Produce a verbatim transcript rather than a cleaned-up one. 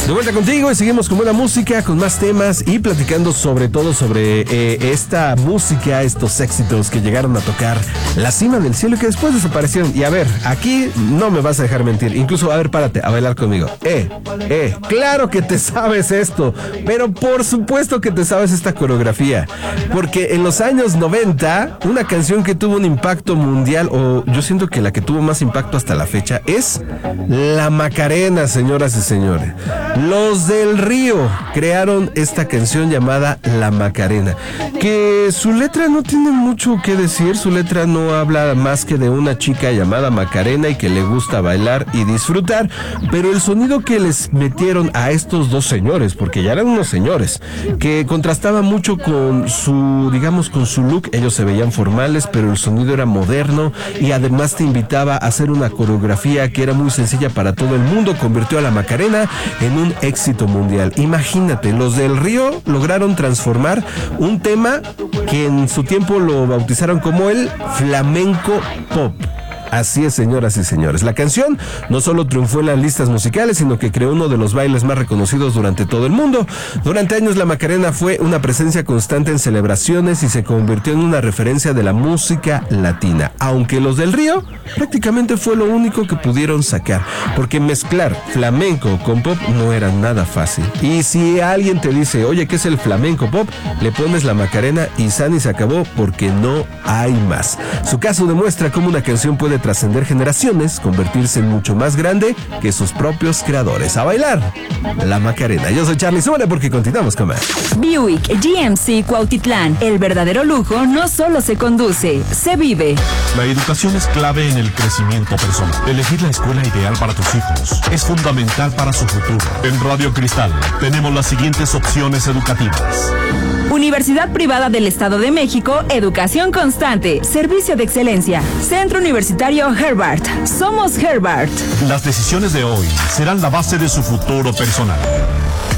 De vuelta contigo y seguimos con buena música, con más temas y platicando sobre todo sobre eh, esta música, estos éxitos que llegaron a tocar la cima del cielo y que después desaparecieron. Y a ver, aquí no me vas a dejar mentir. Incluso, a ver, párate, a bailar conmigo. Eh, eh, claro que te sabes esto, pero por supuesto que te sabes esta coreografía. Porque en los años noventa, una canción que tuvo un impacto mundial, o yo siento que la que tuvo más impacto hasta la fecha, es La Macarena, señoras y señores. Los del Río crearon esta canción llamada La Macarena, que su letra no tiene mucho que decir. Su letra no habla más que de una chica llamada Macarena y que le gusta bailar y disfrutar, pero el sonido que les metieron a estos dos señores, porque ya eran unos señores, que contrastaba mucho con su, digamos, con su look. Ellos se veían formales, pero el sonido era moderno y además te invitaba a hacer una coreografía que era muy sencilla para todo el mundo. Convirtió a La Macarena en un éxito mundial. Imagínate, los del Río lograron transformar un tema que en su tiempo lo bautizaron como el flamenco pop. Así es, señoras y señores. La canción no solo triunfó en las listas musicales, sino que creó uno de los bailes más reconocidos durante todo el mundo. Durante años, La Macarena fue una presencia constante en celebraciones y se convirtió en una referencia de la música latina. Aunque los del Río prácticamente fue lo único que pudieron sacar, porque mezclar flamenco con pop no era nada fácil. Y si alguien te dice, oye, ¿qué es el flamenco pop?, le pones La Macarena y san y se acabó, porque no hay más. Su caso demuestra cómo una canción puede trascender generaciones, convertirse en mucho más grande que sus propios creadores. A bailar La Macarena. Yo soy Charlie Súbale porque continuamos con más. Buick G M C Cuautitlán. El verdadero lujo no solo se conduce, se vive. La educación es clave en el crecimiento personal. Elegir la escuela ideal para tus hijos es fundamental para su futuro. En Radio Cristal tenemos las siguientes opciones educativas. Universidad Privada del Estado de México, educación constante, servicio de excelencia. Centro Universitario Herbert. Somos Herbert. Las decisiones de hoy serán la base de su futuro personal.